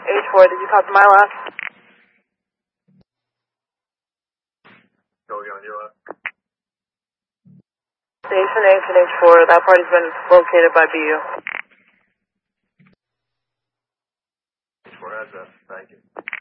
H4, did you copy my last? Go on your left. Station H4, that party's been located by BU. H4 has that. Thank you.